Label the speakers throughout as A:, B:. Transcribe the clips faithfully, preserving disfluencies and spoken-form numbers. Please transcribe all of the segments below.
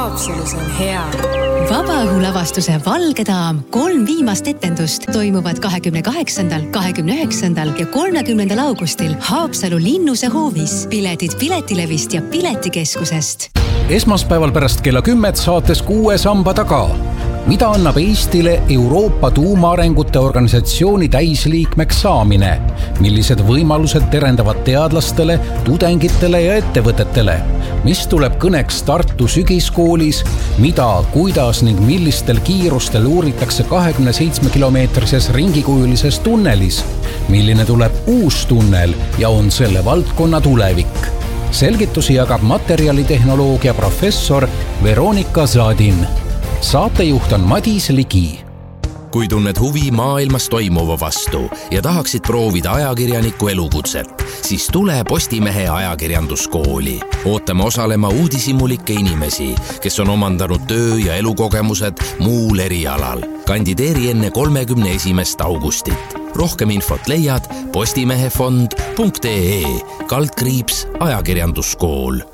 A: Haapsalus on hea.
B: Vabaõhulavastuse Valge daam kolm viimast etendust toimuvad kahekümne kaheksandal, kahekümne üheksandal ja kolmekümnendal augustil Haapsalu Linnuse hoovis. Piletid Piletilevist ja Piletikeskusest.
C: Esmaspäeval pärast kella kümmet saates Kuue samba taga. Mida annab Eestile Euroopa tuumaarengute organisatsiooni täisliikmeks saamine? Millised võimalused terendavad teadlastele, tudengitele ja ettevõtetele? Mis tuleb kõneks Tartu sügiskoolis? Mida, kuidas ning millistel kiirustel uuritakse kahekümne seitsme kilomeetrises ringikujulises tunnelis? Milline tuleb uus tunnel ja on selle valdkonna tulevik? Selgitusi jagab materjalitehnoloogia professor Veronika Zadin. Saatejuht on Madis Ligi.
D: Kui tunned huvi maailmas toimuva vastu ja tahaksid proovida ajakirjaniku elukutset, siis tule Postimehe ajakirjanduskooli. Ootame osalema uudishimulikke inimesi, kes on omandanud töö- ja elukogemused muul erialal. Kandideeri enne kolmekümne esimest augustit. Rohkem infot leiad postimehefond punkt ee kaldkriips ajakirjanduskool.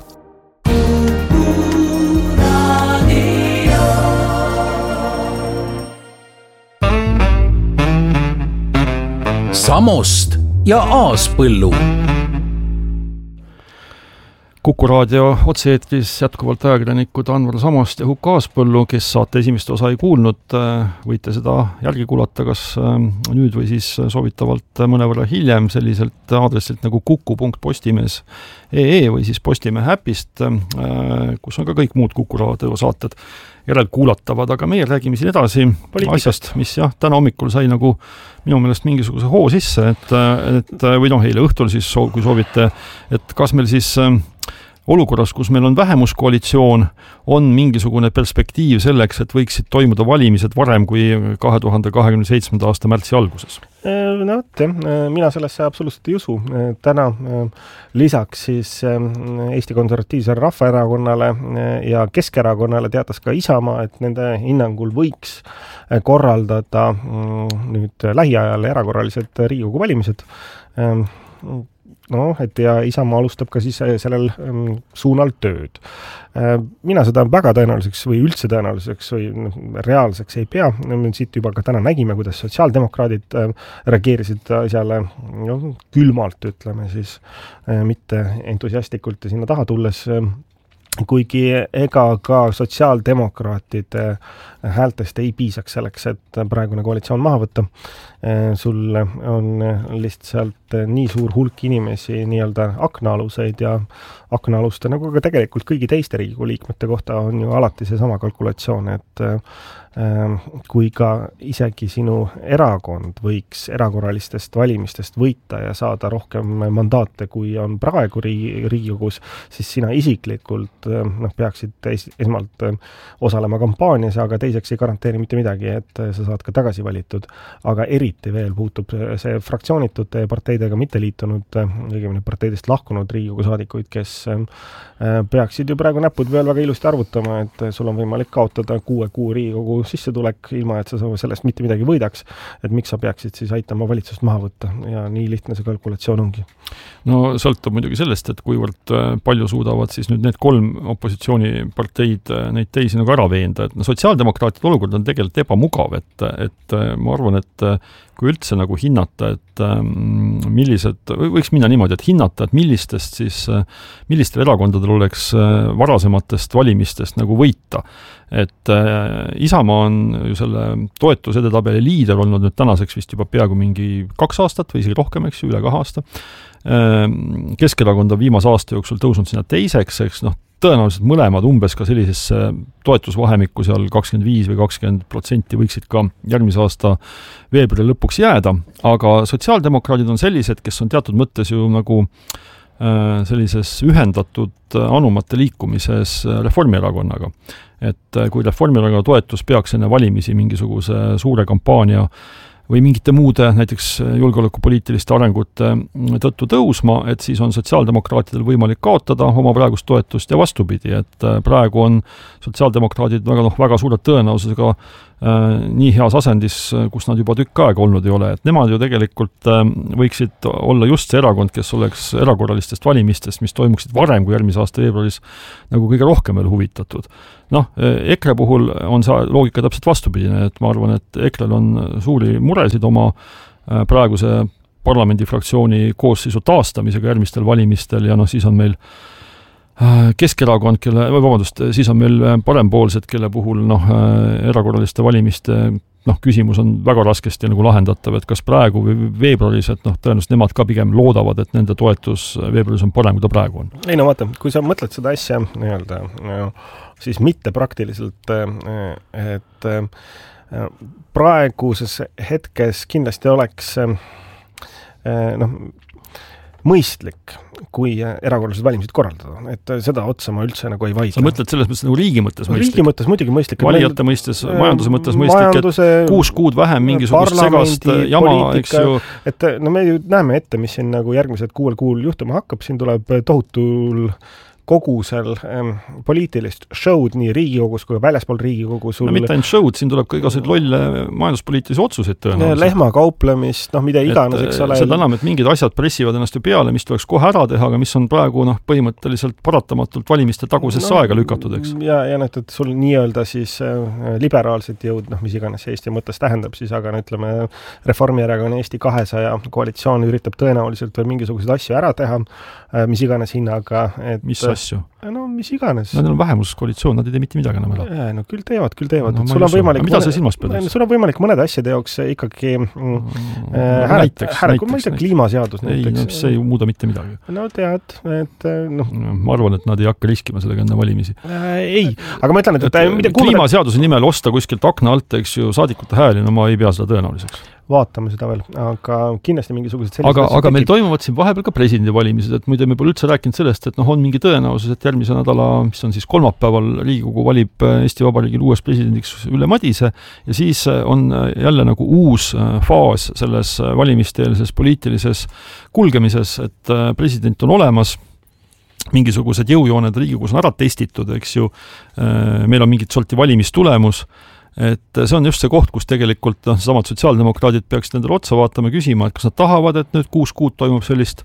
C: Samost ja Aaspõllu.
E: Kuku raadio otse-eetris jätkuvalt ajakirjanikud Anvar Samost ja Hukk Aaspõllu, kes saate esimest osa ei kuulnud, võite seda järgi kuulata kas nüüd või siis soovitavalt mõnevõrra hiljem selliselt aadressilt nagu kuku punkt postimees punkt ee või siis Postimehe äpist, kus on ka kõik muud Kuku raadio saated järelkuulatavad, aga meie räägime siin edasi Poliitikast. Asjast, mis jah, täna hommikul sai nagu minu meelest mingisuguse hoo sisse, et, et või noh, eile õhtul siis, kui soovite, et kas meil siis olukorras, kus meil on vähemuskoalitsioon, on mingisugune perspektiiv selleks, et võiksid toimuda valimised varem kui kahe tuhande kahekümne seitsmenda aasta märtsi alguses?
F: No võtte, mina sellesse absoluutselt ei usu. Täna lisaks siis Eesti Konservatiivsele Rahvaerakonnale ja Keskerakonnale teatas ka Isamaa, et nende hinnangul võiks korraldada nüüd lähiajal erakorralised Riigikogu valimised. No, et ja Isamaa alustab ka siis sellel suunal tööd. Mina seda väga tõenäoliseks või üldse tõenäoliseks või reaalseks ei pea. Siit juba ka täna nägime, kuidas sotsiaaldemokraadid reageerisid asjale no, külmalt, ütleme siis, mitte entusiastlikult ja sinna taha tulles, kuigi ega ka sotsiaaldemokraatide häältest ei piisaks selleks, et praegune koalitsioon maha võtta. Sul on lihtsalt nii suur hulk inimesi nii-öelda aknaaluseid ja aknaaluste, nagu ka tegelikult kõigi teiste Riigikogu liikmete kohta on ju alati see sama kalkulatsioon, et kui ka isegi sinu erakond võiks erakorralistest valimistest võita ja saada rohkem mandaate, kui on praegu Riigikogus, siis sina isiklikult noh, peaksid esmalt osalema kampaanias, aga teiseks ei garanteeri mitte midagi, et sa saad ka tagasi valitud. Aga eriti veel puutub see fraktsioonitute parteidega mitte liitunud, õigemini parteidest lahkunud Riigikogu saadikuid, kes peaksid ju praegu näpud veel väga ilusti arvutama, et sul on võimalik kaotada kuue kuu Riigikogu sissetulek, ilma et sa sellest mitte midagi võidaks, et miks sa peaksid siis aitama valitsust maha võtta ja nii lihtne see kalkulatsioon ongi.
E: No sõltub muidugi sellest, et kuivõrd palju suudavad siis nüüd need kolm opositsiooniparteid neid teisi nagu ära veenda, et no, sotsiaaldemokraatide olukord on tegelikult ebamugav, et, et ma arvan, et kui üldse nagu hinnata, et millised, võiks minna niimoodi, et hinnata, et millistest siis, millistel erakondadel oleks varasematest valimistest nagu võita. Et Isamaa on ju selle toetusedetabeli liider olnud nüüd tänaseks vist juba peaaegu mingi kaks aastat või isegi rohkem, eks ju, üle kahe aasta. Keskerakond on viimase aasta jooksul tõusnud sinna teiseks, eks noh, tõenäoliselt mõlemad umbes ka sellisesse toetusvahemikku seal kakskümmend viis või kakskümmend protsenti võiksid ka järgmise aasta veebruari lõpuks jääda, aga sotsiaaldemokraadid on sellised, kes on teatud mõttes ju nagu sellises ühendatud anumate liikumises Reformierakonnaga. Et kui Reformierakonna toetus peaks enne valimisi mingisuguse suure kampaania või mingite muude näiteks julgeolekupoliitiliste arengute tõttu tõusma, et siis on sotsiaaldemokraatidel võimalik kaotada oma praegust toetust ja vastupidi, et praegu on sotsiaaldemokraadid väga, noh, väga suure tõenäosusega nii heas asendis, kus nad juba tükk aega olnud ei ole, et nemad ju tegelikult võiksid olla just see erakond, kes oleks erakorralistest valimistest, mis toimuksid varem kui järgmise aasta veebruaris, nagu kõige rohkem veel huvitatud. Noh, EKRE puhul on see loogika täpselt vastupidine, et ma arvan, et EKREl on suuri muresid oma praeguse parlamendifraktsiooni koosseisu taastamisega järgmistel valimistel ja noh, siis on meil Keskerakond, kelle, või vabandust, siis on meil parempoolsed, kelle puhul noh, erakorraliste valimiste noh, küsimus on väga raskesti nagu lahendatav, et kas praegu või veebruaris, et noh, tõenäoliselt nemad ka pigem loodavad, et nende toetus veebruaris on parem, kui ta praegu on.
F: Ei no vaata, kui sa mõtled seda asja nii-öelda, siis mitte praktiliselt, et praeguses hetkes kindlasti oleks noh, mõistlik, kui erakorralised valimised korraldada. Et seda otsa ma üldse nagu ei vaidle.
E: Sa mõtled selles mõttes nagu riigi mõttes mõistlik?
F: Riigi mõttes muidugi mõistlik.
E: Valijate mõistes, majanduse mõttes mõistlik, majanduse, et kuus kuud vähem mingisugust segast jama, eks ju.
F: Et no me ju näeme ette, mis siin nagu järgmised kuuel kuul juhtuma hakkab, siin tuleb tohutul kogusel ähm, poliitilist show'd nii Riigikogus kui väljaspool Riigikogu. Sul...
E: No mitte ainult show'd, siin tuleb ka igasuguseid lolle majanduspoliitilisi otsuseid tõenäoliselt.
F: Lehmakauplemist, noh mida iganes, eks ole.
E: Seda enam, et mingid asjad pressivad ennast ju peale, mis tuleks kohe ära teha, aga mis on praegu noh, põhimõtteliselt paratamatult valimiste tagusesse no, aega lükatud, eks.
F: Ja, ja nüüd, et sul nii-öelda siis äh, liberaalsed jõud, noh mis iganes Eesti mõttes tähendab siis, aga no, ütleme Reformierakonna Eesti kahesaja koalitsioon üritab tõenäoliselt veel mingisuguseid asju ära teha, äh, mis iganes hinnaga, et
E: mis asju?
F: No mis iganes.
E: Nad on vähemuskoalitsioon, nad ei tee mitte midagi enam ära.
F: Ja, no küll teevad, küll teevad.
E: No,
F: sul on võimalik
E: mida see silmas peab?
F: Sul on võimalik mõned asjad jaoks ikkagi mm, äh,
E: näiteks,
F: hääle, ma ei tea, kliimaseadus
E: ei, näiteks. No, see ei muuda mitte midagi.
F: No tead, et noh.
E: Ma arvan, et nad ei hakka riskima sellega enne valimisi.
F: Äh, ei, aga ma ütlen, et, et, et mida,
E: kliimaseaduse nimel osta kuskilt akna alt, eks ju, saadikute hääli, no ma ei pea seda tõenäoliseks.
F: Vaatame seda veel, aga kindlasti mingisugused
E: aga, aga meil toimuvad siin vahepeal ka presidendivalimised, et muide me pole üldse rääkinud sellest, et noh, on mingi tõenäosus, et järgmise nädala, mis on siis kolmapäeval, Riigikogu valib Eesti Vabariigil uues presidendiks Ülle Madise ja siis on jälle nagu uus faas selles valimisteelses poliitilises kulgemises, et president on olemas, mingisugused jõujooned Riigikogus on ära testitud, eks ju, meil on mingit sorti valimistulemus, et see on just see koht, kus tegelikult no, samad sotsiaaldemokraadid peaksid endale otsa vaatama ja küsima, et kas nad tahavad, et nüüd kuus kuud toimub sellist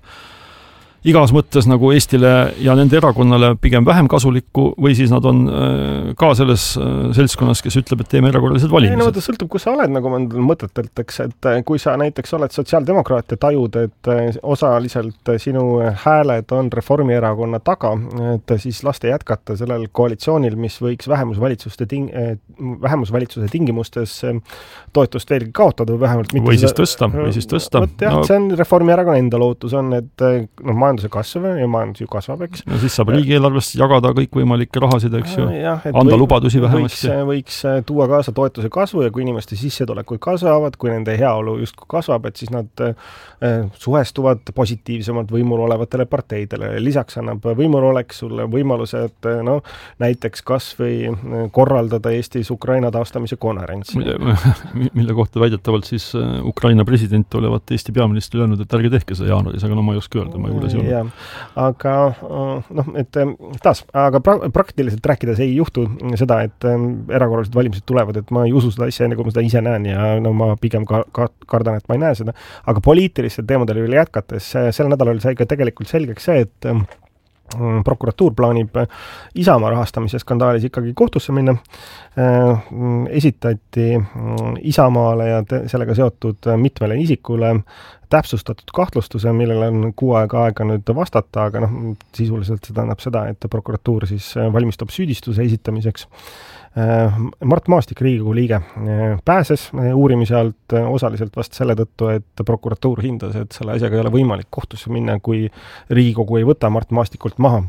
E: igas mõttes nagu Eestile ja nende erakonnale pigem vähem kasulikku või siis nad on äh, ka selles äh, seltskonnas, kes ütleb, et teeme erakorralised valimised.
F: No, sõltub, kus sa oled, nagu ma mõtetelt, eks, et kui sa näiteks oled sotsiaaldemokraat ja tajud, et osaliselt sinu hääled on Reformierakonna taga, et siis laste jätkata sellel koalitsioonil, mis võiks vähemusvalitsuste ting- vähemusvalitsuse tingimustes toetust veelgi kaotada või vähemalt mitte
E: või siis tõsta, või siis tõsta.
F: Võt, jah, no, see on Reformierakonna enda lootus on, et no, majanduse kasv ja majandus ju kasvab, eks.
E: Ja siis saab riigieelarvest jagada kõikvõimalikke rahasid, eks ju, anda või, lubadusi vähemasti.
F: Võiks, võiks tuua kaasa toetuse kasvu ja kui inimeste sissetulekud kasvavad, kui nende heaolu just kasvab, et siis nad eh, suhestuvad positiivsemalt võimul olevatele parteidele. Lisaks annab võimul oleks sulle võimaluse, et no, näiteks kas või korraldada Eestis Ukraina taastamise konverents.
E: Mille kohta väidetavalt siis Ukraina president olevat Eesti peaministri öelnud, et ärge tehke seda jaanuaris, aga no ma ei oska öelda, ma juures ei
F: Ja, aga noh, et taas, aga pra- praktiliselt rääkides ei juhtu seda, et erakorralised valimised tulevad, et ma ei usu seda asja, enne kui ma seda ise näen ja no ma pigem ka, ka, kardan, et ma ei näe seda, aga poliitiliste teemadele veel jätkates, sel nädalal sai ka tegelikult selgeks see, et prokuratuur plaanib Isamaa rahastamise skandaalis ikkagi kohtusse minna. Esitati Isamaale ja te, sellega seotud mitmele isikule täpsustatud kahtlustuse, millele on kuu aega aega nüüd vastata, aga noh, sisuliselt seda annab seda, et prokuratuur siis valmistab süüdistuse esitamiseks. Mart Maastik, Riigikogu liige, pääses uurimise alt osaliselt vast selle tõttu, et prokuratuur hindas, et selle asjaga ei ole võimalik kohtusse minna, kui Riigikogu ei võta Mart Maastikult maha.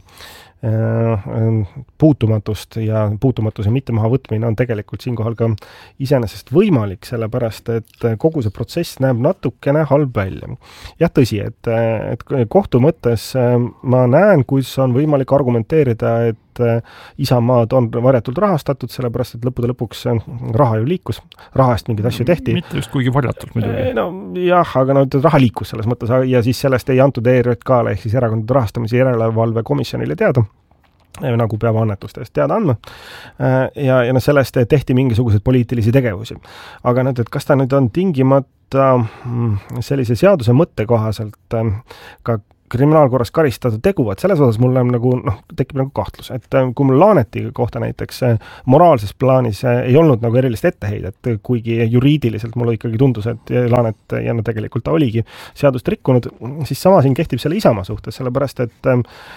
F: Puutumatust ja puutumatuse mitte maha võtmine on tegelikult siinkohal ka iseenesest võimalik, sellepärast et kogu see protsess näeb natukene halb välja. Jah, tõsi, et, et kohtu mõttes ma näen, kus on võimalik argumenteerida, et Isamaad on varjatult rahastatud, sellepärast et lõppude lõpuks raha ju liikus, raha eest mingeid asju tehti.
E: Mitte just kuigi varjatult muidugi.
F: No jah, aga no raha liikus selles mõttes ja siis sellest ei antud E R J K-le ehk siis erakondade rahastamise järelevalve komisjonile teada. nagu peab annetuste eest teada andma ja, ja no sellest tehti mingisuguseid poliitilisi tegevusi. Aga nüüd, et kas ta nüüd on tingimata sellise seaduse mõtte kohaselt ka kriminaalkorras karistatud tegu, et selles osas mul on nagu, noh, tekib nagu kahtlus, et kui mul Laaneti kohta näiteks moraalses plaanis ei olnud nagu erilist etteheidet, kuigi juriidiliselt mulle ikkagi tundus, et Laanet ja no tegelikult ta oligi seadust rikkunud, siis sama siin kehtib selle Isamaa suhtes, sellepärast et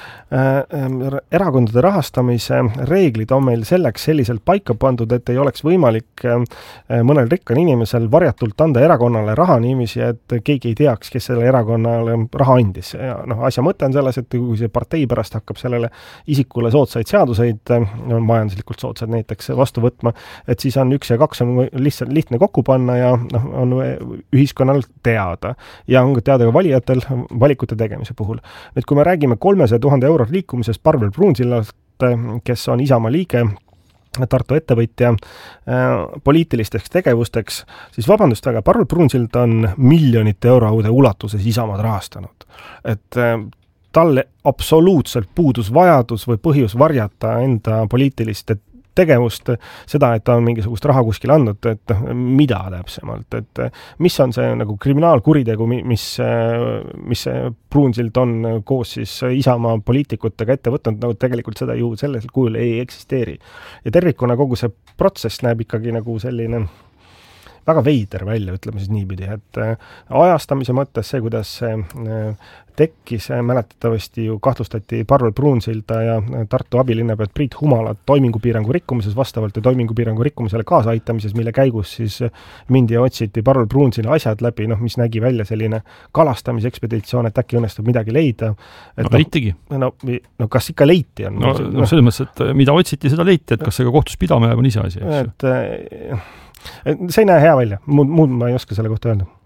F: erakondade rahastamise reeglid on meil selleks selliselt paika pandud, et ei oleks võimalik mõnel rikkan inimesel varjatult anda erakonnale raha niiviisi, et keegi ei teaks, kes selle erakonnale raha andis. Ja noh, asja mõte on selles, et kui see partei pärast hakkab sellele isikule soodsaid seaduseid, majanduslikult soodsad näiteks vastu võtma, et siis on üks ja kaks on lihtsalt lihtne kokku panna ja noh, on ühiskonnal teada. Ja on teada ka valijatel valikute tegemise puhul. Nüüd, kui me räägime kolmesaja tuhande euro liikumisest Parvel Pruunsillalt, kes on Isamaa liige, Tartu ettevõtja, poliitilisteks tegevusteks, siis vabandust väga, Parvel Pruunsild on miljonite eurode ulatuses Isamaad rahastanud. Et talle absoluutselt puudus vajadus või põhjus varjata enda poliitiliste tegevust, seda, et ta on mingisugust raha kuskil andnud, et mida täpsemalt, et mis on see nagu kriminaalkuritegu, mis, mis Pruunsild on koos siis Isamaa poliitikutega ette võtnud, nagu tegelikult seda ju selles kujul ei eksisteeri. Ja tervikuna kogu see protsess näeb ikkagi nagu selline väga veider välja, ütleme siis niipidi, et ajastamise mõttes see, kuidas see tekkis, mäletatavasti ju kahtlustati Parvel Pruunsilda ja Tartu abilinnapead Priit Humalat toimingupiirangu rikkumises vastavalt ja toimingupiirangu rikkumisele kaasaitamises, mille käigus siis mindi ja otsiti Parvel Pruunsile asjad läbi, noh, mis nägi välja selline kalastamisekspeditsioon, et äkki õnnestub midagi leida. Et
E: no leitigi.
F: No, no kas ikka leiti on?
E: No, no selles mõttes, et mida otsiti, seda leiti, et kas see ka kohtus pidama jääb on ise asi.
F: Et, see ei näe hea välja, muud, muud ma ei oska selle kohta öelda.